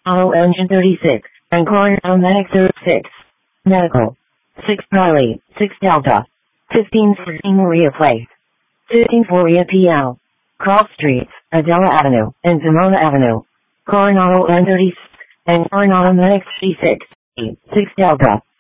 Auto Engine 36, and Coronado Medic 36. Medical. 6 Charlie, 6 Delta. 1514 Maria Place. 1540 PL. Cross Streets, Adela Avenue, and Pomona Avenue. Coronado N36, and Coronado Medic 36. 6 Delta.